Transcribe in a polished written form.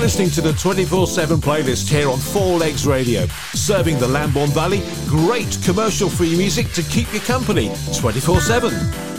listening to the 24/7 playlist here on Four Legs Radio. Serving the Lambourne Valley, great commercial-free music to keep you company 24/7.